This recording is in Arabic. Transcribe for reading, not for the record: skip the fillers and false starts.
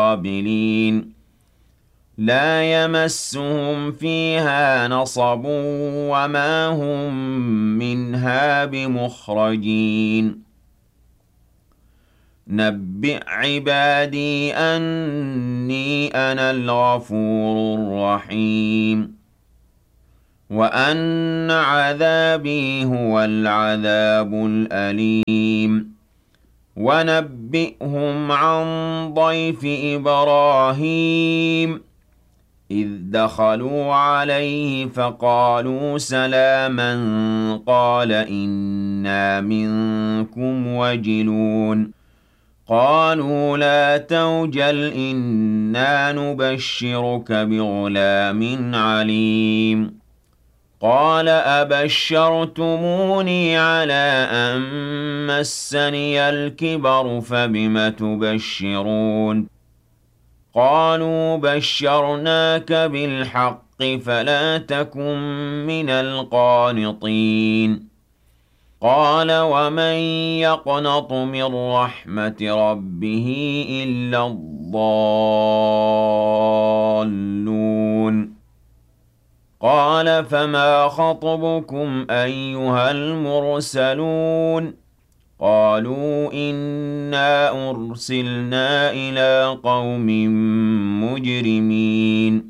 الصابرين لا يمسهم فيها نصب وما هم منها بمخرجين نبئ عبادي أني أنا الغفور الرحيم وأن عذابي هو العذاب الأليم ونبئهم عن ضيف إبراهيم إذ دخلوا عليه فقالوا سلاما قال إنا منكم وجلون قالوا لا توجل إنا نبشرك بغلام عليم قال أبشرتموني على أن مسني الكبر فبم تبشرون قالوا بشرناك بالحق فلا تكن من القانطين قال ومن يقنط من رحمة ربه إلا الضالون قال فما خطبكم أيها المرسلون قالوا إنا أرسلنا إلى قوم مجرمين